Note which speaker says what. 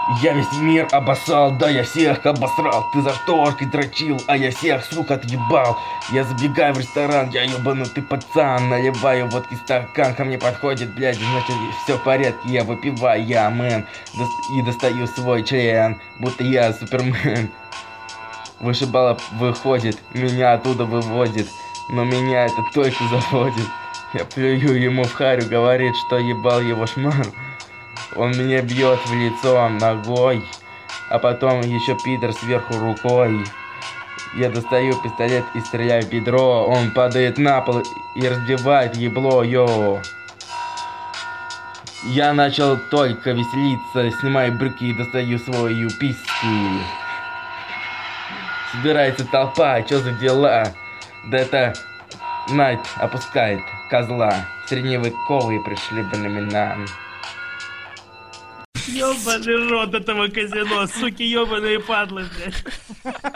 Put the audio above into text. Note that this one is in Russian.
Speaker 1: Я весь мир обоссал, да я всех обосрал. Ты за шторкой дрочил, а я всех, сука, отъебал. Я забегаю в ресторан, я ебанутый пацан. Наливаю водки стакан, ко мне подходит, блядь, значит все в порядке. Я выпиваю, я мэн, и достаю свой член, будто я супермен. Вышибала выходит, меня оттуда выводит, но меня это только заводит. Я плюю ему в харю, говорит, что ебал его шмар. Он меня бьет в лицо ногой, а потом еще пидор сверху рукой. Я достаю пистолет и стреляю в бедро. Он падает на пол и разбивает ебло, йоу. Я начал только веселиться, снимаю брюки и достаю свою письку. Собирается толпа, чё за дела? Да это Найт опускает козла. Средневековые пришли времена.
Speaker 2: Ёбаный рот этого казино, суки, ёбаные падлы, блядь.